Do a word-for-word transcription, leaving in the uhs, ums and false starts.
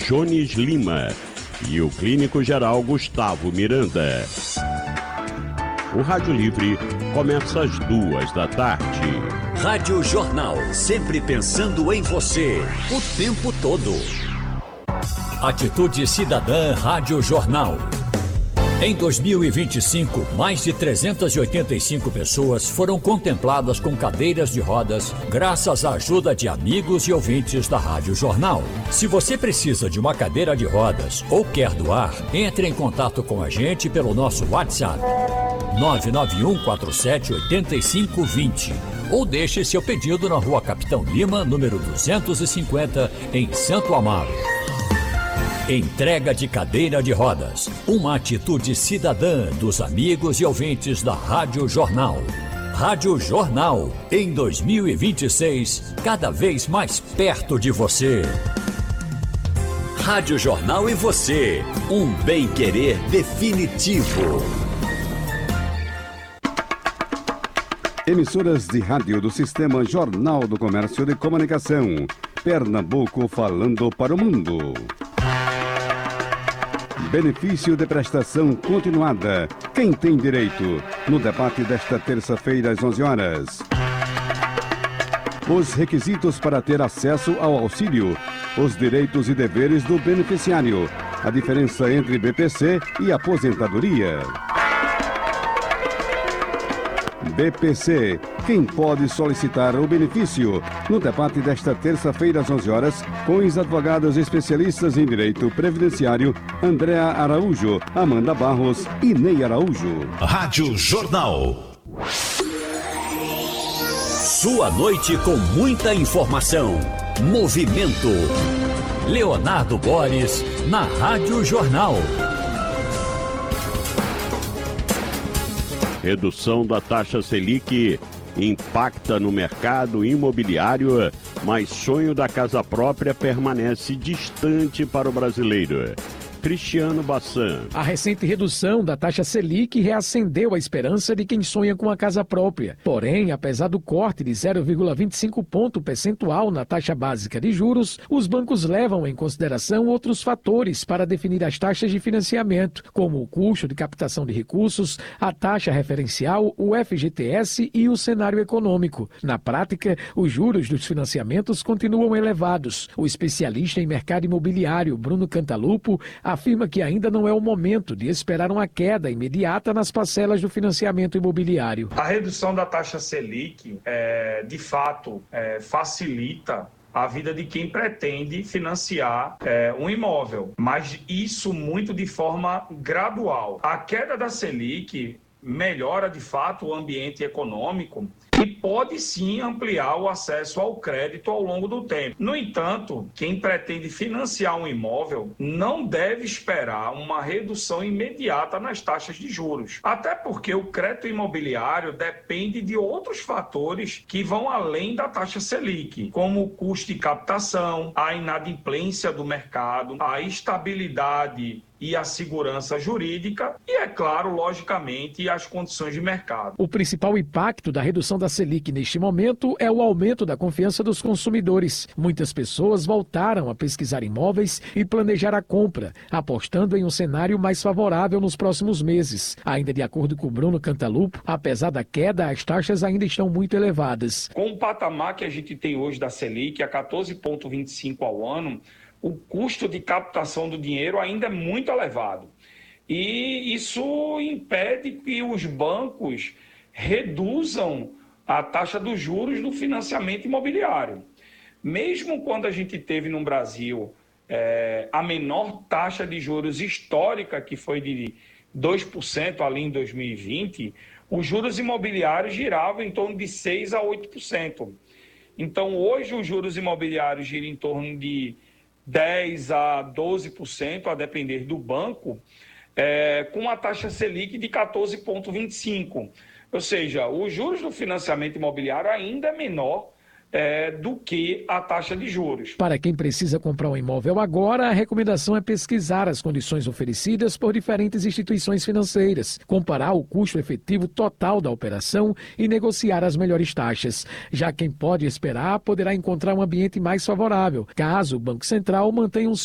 Jones Lima e o clínico geral Gustavo Miranda. O Rádio Livre começa às duas da tarde. Rádio Jornal, sempre pensando em você, o tempo todo. Atitude Cidadã Rádio Jornal. Em dois mil e vinte e cinco, mais de trezentas e oitenta e cinco pessoas foram contempladas com cadeiras de rodas graças à ajuda de amigos e ouvintes da Rádio Jornal. Se você precisa de uma cadeira de rodas ou quer doar, entre em contato com a gente pelo nosso WhatsApp nove nove um quatro sete oito cinco dois zero ou deixe seu pedido na Rua Capitão Lima, número duzentos e cinquenta, em Santo Amaro. Entrega de cadeira de rodas, uma atitude cidadã dos amigos e ouvintes da Rádio Jornal. Rádio Jornal, em dois mil e vinte e seis, cada vez mais perto de você. Rádio Jornal e você, um bem-querer definitivo. Emissoras de rádio do Sistema Jornal do Comércio de Comunicação. Pernambuco falando para o mundo. Benefício de prestação continuada. Quem tem direito? No debate desta terça-feira às onze horas. Os requisitos para ter acesso ao auxílio. Os direitos e deveres do beneficiário. A diferença entre B P C e aposentadoria. B P C. Quem pode solicitar o benefício? No debate desta terça-feira às onze horas, com os advogados especialistas em direito previdenciário, Andréa Araújo, Amanda Barros e Ney Araújo. Rádio Jornal. Sua noite com muita informação. Movimento. Leonardo Boris, na Rádio Jornal. Redução da taxa Selic impacta no mercado imobiliário, mas sonho da casa própria permanece distante para o brasileiro. Cristiano Bassan. A recente redução da taxa Selic reacendeu a esperança de quem sonha com a casa própria. Porém, apesar do corte de zero vírgula vinte e cinco ponto percentual na taxa básica de juros, os bancos levam em consideração outros fatores para definir as taxas de financiamento, como o custo de captação de recursos, a taxa referencial, o F G T S e o cenário econômico. Na prática, os juros dos financiamentos continuam elevados. O especialista em mercado imobiliário, Bruno Cantalupo, afirma que ainda não é o momento de esperar uma queda imediata nas parcelas do financiamento imobiliário. A redução da taxa Selic, é, de fato, é, facilita a vida de quem pretende financiar é, um imóvel, mas isso muito de forma gradual. A queda da Selic melhora, de fato, o ambiente econômico e pode sim ampliar o acesso ao crédito ao longo do tempo. No entanto, quem pretende financiar um imóvel não deve esperar uma redução imediata nas taxas de juros, até porque o crédito imobiliário depende de outros fatores que vão além da taxa Selic, como o custo de captação, a inadimplência do mercado, a estabilidade e a segurança jurídica e, é claro, logicamente, as condições de mercado. O principal impacto da redução da Selic neste momento é o aumento da confiança dos consumidores. Muitas pessoas voltaram a pesquisar imóveis e planejar a compra, apostando em um cenário mais favorável nos próximos meses. Ainda de acordo com Bruno Cantalupo, apesar da queda, as taxas ainda estão muito elevadas. Com o patamar que a gente tem hoje da Selic, a quatorze vírgula vinte e cinco ao ano, o custo de captação do dinheiro ainda é muito elevado. E isso impede que os bancos reduzam a taxa dos juros do financiamento imobiliário. Mesmo quando a gente teve no Brasil é, a menor taxa de juros histórica, que foi de dois por cento ali em dois mil e vinte, os juros imobiliários giravam em torno de seis a oito por cento. Então, hoje, os juros imobiliários giram em torno de dez a doze por cento, a depender do banco, é, com a taxa Selic de quatorze vírgula vinte e cinco por cento. Ou seja, os juros do financiamento imobiliário ainda é menor é, do que a taxa de juros. Para quem precisa comprar um imóvel agora, a recomendação é pesquisar as condições oferecidas por diferentes instituições financeiras, comparar o custo efetivo total da operação e negociar as melhores taxas. Já quem pode esperar poderá encontrar um ambiente mais favorável, caso o Banco Central mantenha um